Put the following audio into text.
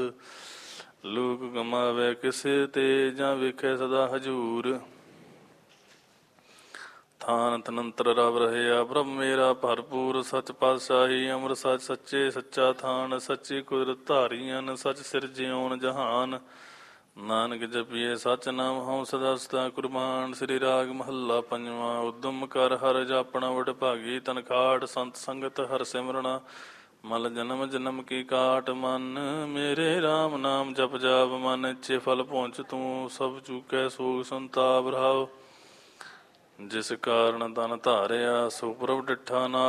ਲੋਕ ਕਮਾਵੇ ਕਿਸੇ ਤੇ ਜਾਂ ਵੇਖੇ ਸਦਾ ਹਜੂਰ। ਥਾਨ ਤਨੰਤਰ ਰਵ ਰਹਿਆ ਪ੍ਰਭ ਮੇਰਾ ਭਰਪੂਰ ਸੱਚ ਪਾਤਸ਼ਾਹੀ ਅਮਰ ਸੱਚ ਸੱਚੇ ਸੱਚਾ ਥਾਨ ਸੱਚੀ ਕੁਦਰਤ ਧਾਰੀਅਨ ਸੱਚ ਸਿਰਜਿਓਨ ਜਹਾਨ। ਨਾਨਕ ਜਪੀਏ ਸੱਚ ਨਾਮ ਹਉ ਸਦਾ ਸਦਾ ਕੁਰਬਾਨ। ਸ੍ਰੀ ਰਾਗ ਮਹੱਲਾ ਪੰਜਵਾਂ। ਉਦਮ ਕਰ ਹਰ ਜਾਪਣਾ ਵਡ ਭਾਗੀ ਤਨ ਖਾਟ ਸੰਤ ਸੰਗਤ ਹਰ ਸਿਮਰਣਾ ਮਲ ਜਨਮ ਜਨਮ ਕੀ ਕਾਟ। ਮਨ ਮੇਰੇ RAM ਨਾਮ ਜਪ ਜਾਪ ਮਨ ਇੱਛੇ ਫਲ ਪਹੁੰਚ ਤੂੰ ਸਭ ਚੂਕੈ ਸੋਗ ਸੰਤਾਪ ਰਹਾਉ। ਜਿਸ ਕਾਰਨ ਤਨ ਧਾਰਿਆ ਸੋ ਪ੍ਰਭ ਡਿਠਾ ਨਾ